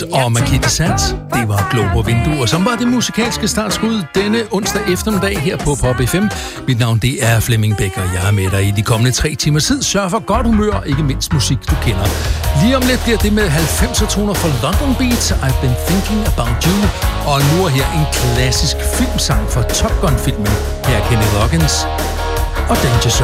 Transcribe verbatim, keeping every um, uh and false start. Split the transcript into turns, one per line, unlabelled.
og Marquis de Sade. Det var Glow på vinduer, som var det musikalske startskud denne onsdag eftermiddag her på Pop F M. Mit navn det er Flemming Bæk, og jeg er med dig i de kommende tre timer tid. Sørg for godt humør og ikke mindst musik, du kender. Lige om lidt bliver det med halvfemser toner for London Beat, I've Been Thinking About You. Og nu er her en klassisk filmsang fra Top Gun-filmen. Her er Kenny Loggins og Danger Zone.